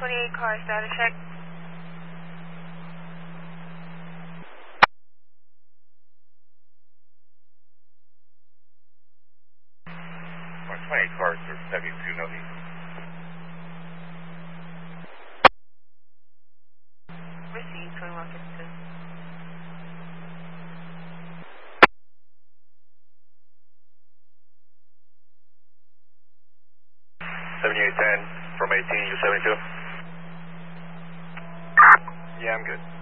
28 car status check. Mark 28 cars, sir, 72, no need. Receive 2152. From 18 to 72. Yeah, I'm good.